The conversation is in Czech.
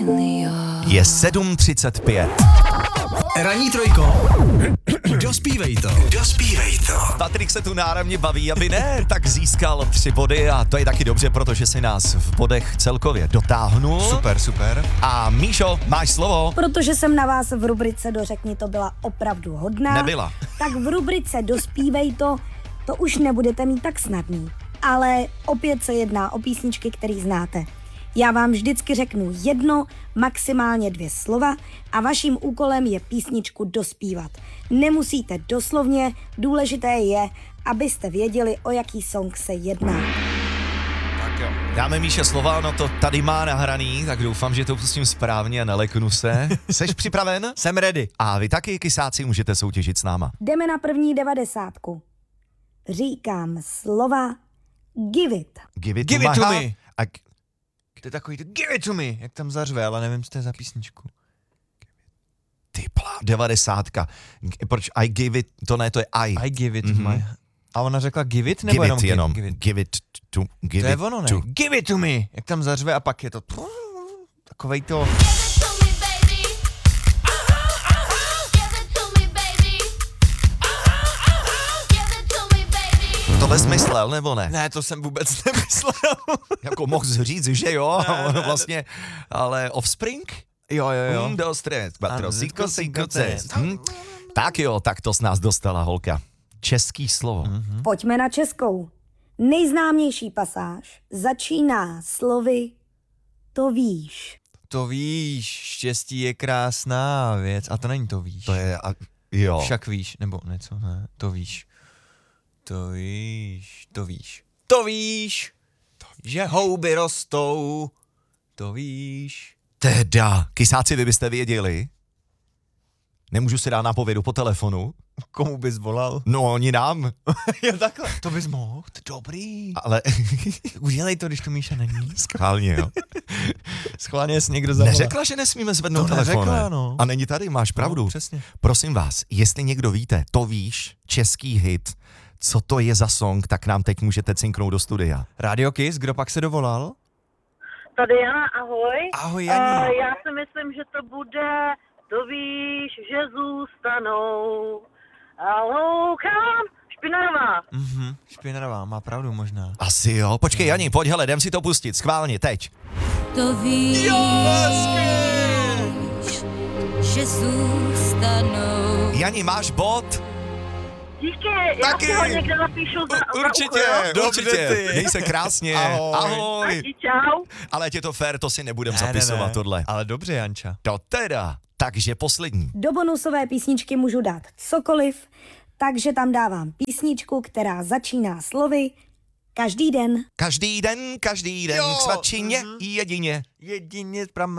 Je 7:35. Ranní trojko. Dospívej to. Patrik se tu náramně baví, aby ne, tak získal 3 body a to je taky dobře, protože si nás v bodech celkově dotáhnul. Super. A Míšo, máš slovo? Protože jsem na vás v rubrice Dořekni to byla opravdu hodná. Nebyla. Tak v rubrice Dospívej to už nebudete mít tak snadný. Ale opět se jedná o písničky, které znáte. Já vám vždycky řeknu 1, maximálně 2 slova a vaším úkolem je písničku dospívat. Nemusíte doslovně, důležité je, abyste věděli, o jaký song se jedná. Tak jo. Dáme Míše slova, ono to tady má nahraný, tak doufám, že to pustím správně a neleknu se. Seš připraven? Jsem ready. A vy taky, kysáci, můžete soutěžit s náma. Jdeme na první 90. Říkám slova give it. Give it to Maha. me. A To je takový to give it to me, jak tam zařve, ale nevím, co to je za písničku. ty plá, 90. Proč I give it, to ne, to je I. I give it to my... A ona řekla give it, nebo Give it jenom. Give it? Give it to, give To je it ono, ne? to. Give it to me, jak tam zařve a pak je to... Takovej to... Tohle jsi myslel, nebo ne? Ne, to jsem vůbec nemyslel. Jako mohl jsi říct, že jo, ono vlastně, ale Offspring? Jo. Dos, tres, quattro, Ano, cinco, cinco, seis. Tak jo, tak to s nás dostala holka. Český slovo. Pojďme na českou. Nejznámější pasáž začíná slovy to víš. To víš, štěstí je krásná věc. A to není to víš. To je, jo. Však víš, nebo něco, ne, to víš. To víš, že houby rostou, to víš. Teda, kysáci, vy byste věděli? Nemůžu si dát nápovědu po telefonu? Komu bys volal? No, oni nám. Jo, takhle. To bys mohl, to dobrý. Ale Udělej to, když tu Míša není. schválně, jo. Schválně jsi někdo zavolal. Neřekla, že nesmíme zvednout To telefon. neřekla, no. A není tady, máš pravdu. No, přesně. Prosím vás, jestli někdo víte, to víš, český hit, co to je za song, tak nám teď můžete cinknout do studia. Radio Kiss, kdo pak se dovolal? Tady Jana, ahoj. Ahoj, Janí. Já si myslím, že to bude, to víš, že zůstanou. A loukám, Špinarová. Špinarová, má pravdu možná. Asi jo. Počkej, Jani, pojď, hele, jdem si to pustit, schválně, teď. To víš, že zůstanou. Jani, máš bod? Díky, já Taky. si ho někde napíšu za Určitě, ucho, jo? určitě. ty. Měj se krásně. Ahoj. Ahoj. Taky čau. Ale ať je to fér, to si nebudem Ne, zapisovat tohle. Ale dobře, Janča. To teda. Takže poslední. Do bonusové písničky můžu dát cokoliv, takže tam dávám písničku, která začíná slovy každý den. Každý den, k svačině, jedině. Jedině